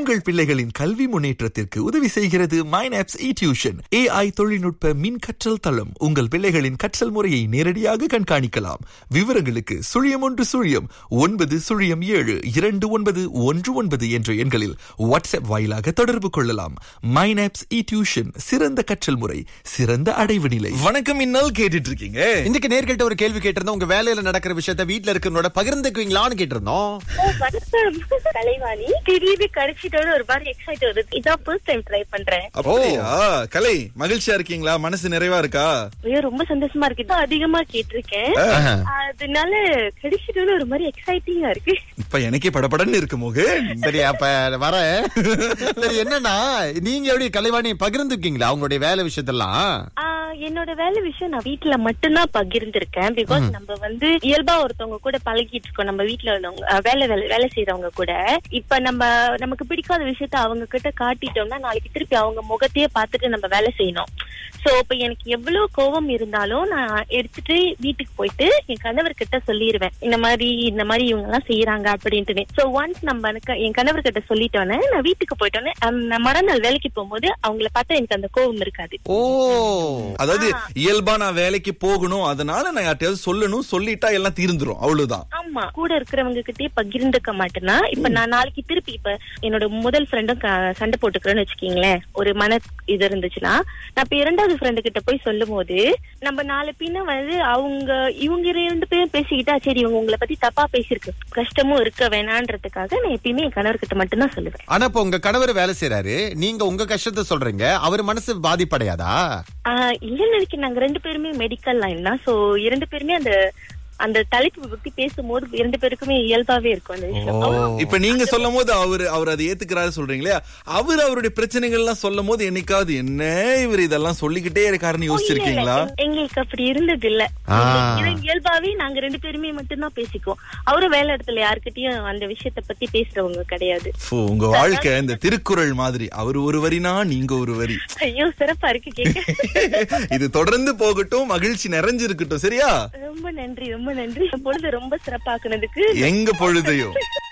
உங்கள் பிள்ளைகளின் கல்வி முன்னேற்றத்திற்கு உதவி செய்கிறது மைனாப்ஸ் டியூஷன். AI தொழில்நுட்ப மின் கற்றல் தளம். உங்கள் பிள்ளைகளின் கற்றல் முறையை நேரடியாக கண்காணிக்கலாம். விவரங்களுக்கு 0107291919 என்ற எண்களில் வாட்ஸ்அப் வாயிலாக தொடர்பு கொள்ளலாம். மைனாப்ஸ் டியூஷன், சிறந்த கற்றல் முறை, சிறந்த அடைவு நிலை. வணக்கம், இன்னல் கேட்டுட்டு இருக்கீங்க. இன்னைக்கு நேர்கிட்ட ஒரு கேள்வி கேட்டிருந்தோம். உங்க வேலையில நடக்கிற விஷயத்த வீட்டுல இருக்கிறவங்களோட பகிர்ந்துக்குவீங்களான்னு கேட்டிருந்தோம். கலைவாணி திடீர்னு கிடைச்சிட்டோன்னு ஒரு மாதிரி எக்ஸைட் வருது. இதான் ஃபர்ஸ்ட் டைம் ட்ரை பண்றேன். அப்படியா? கலை, மகிழ்ச்சியா இருக்கீங்களா? மனசு நிறைவா இருக்கா? ஐயோ, ரொம்ப சந்தோஷமா இருக்கு. இதான் அதிகமா கேட்டிருக்கேன், அதனால கிடைச்சிட்டோன்னு ஒரு மாதிரி எக்ஸைட்டிங்கா இருக்கு. இப்ப எனக்கே படபடன்னு இருக்கு மோகன். சரி, அப்ப வர சரி, என்னன்னா நீங்க எப்படி கலைவாணி பகிர்ந்துக்கீங்களா உங்களுடைய வேலை விஷயத்தெல்லாம்? என்னோட வேலை விஷயம் நான் வீட்டுல மட்டும்தான் பகிர்ந்திருக்கேன். பிகாஸ் நம்ம இயல்பா ஒருத்தவங்க கூட பழகிட்டு இருக்கோம். நம்ம வீட்டுல உள்ளவங்க வேலை செய்யறவங்க கூட இப்ப நமக்கு பிடிக்காத விஷயத்த அவங்க கிட்ட காட்டிட்டோம்னா நாளைக்கு திருப்பி அவங்க முகத்தையே பார்த்துட்டு நம்ம வேலை செய்யணும். சோ இப்ப எனக்கு எவ்வளவு கோபம் இருந்தாலும் நான் எடுத்துட்டு வீட்டுக்கு போயிட்டு என் கணவர் கிட்ட சொல்லிடுவேன், இந்த மாதிரி இவங்க எல்லாம் செய்யறாங்க அப்படின்ட்டு. சோ ஒன்ஸ் என் கணவர் கிட்ட சொல்லிட்டோன்னே நான் வீட்டுக்கு போயிட்டோன்னே நான் மறுநாள் வேலைக்கு போகும்போது அவங்கள பார்த்தா எனக்கு அந்த கோபம் இருக்காது. ஓ, அதாவது இயல்பா நான் வேலைக்கு போகணும், அதனால நான் யார்ட்டையாவது சொல்லணும், சொல்லிட்டா எல்லாம் தீர்ந்துரும், அவ்வளவுதான். ஆமா, கூட இருக்கிறவங்க கிட்டே பகிர்ந்துக்க மாட்டேன்னா இப்ப நான் நாளைக்கு திருப்பி இப்ப என்னோட முதல் ஃப்ரெண்டும் சண்டை போட்டுக்கிறேன்னு வச்சுக்கீங்களேன், ஒரு மன இது இருந்துச்சுன்னா நான் இப்ப இரண்டாவது ஃப்ரெண்டு கிட்ட போய் சொல்லும் போது நம்ம நாலு பின்ன இவங்க ரெண்டு பேரும் பேசிக்கிட்டா சரி இவங்க உங்களை பத்தி தப்பா பேசிருக்கு, கஷ்டமும் இருக்க வேணான்றதுக்காக நான் எப்பயுமே என் கணவர் கிட்ட மட்டும் தான் சொல்லுவேன். ஆனா இப்ப உங்க கணவர் வேலை செய்யறாரு, நீங்க உங்க கஷ்டத்தை சொல்றீங்க, அவர் மனசு பாதிப்படையாதா? இல்லன்னு நினைக்கிறேன். நாங்க ரெண்டு பேருமே மெடிக்கல் லைன் தான். சோ இரண்டு பேருமே அந்த தலைப்பு பத்தி பேசும்போது இரண்டு பேருக்குமே இயல்பாவே இருக்கும் அந்த விஷயம். இப்ப நீங்க சொல்லும் போது அவர் அதை ஏத்துக்கிறாரு சொல்றீங்களே, அவருடைய பிரச்சனைகள் எல்லாம் சொல்லும் போது என்னைக்காவது என்ன இவர் இதெல்லாம் சொல்லிக்கிட்டே இருக்காருன்னு யோசிச்சிருக்கீங்களா? எங்களுக்கு அப்படி இருந்தது இல்ல. இயல்பாவே நாங்க ரெண்டு பேருமே மட்டும்தான் பேசிக்குவோம். அவரும் வேலை இடத்துல யாருக்கிட்டயும் அந்த விஷயத்த பத்தி பேசுறவங்க கிடையாது. உங்க வாழ்க்கை இந்த திருக்குறள் மாதிரி, அவர் ஒரு வரினா நீங்க ஒரு வரி. ஐயோ, சிறப்பா இருக்கு கேட்க. இது தொடர்ந்து போகட்டும், மகிழ்ச்சி நிறைஞ்சிருக்கட்டும். சரியா? ரொம்ப நன்றி, ரொம்ப நன்றி. பொழுது ரொம்ப சிறப்பாக்குனதுக்கு. எங்க பொழுதையும்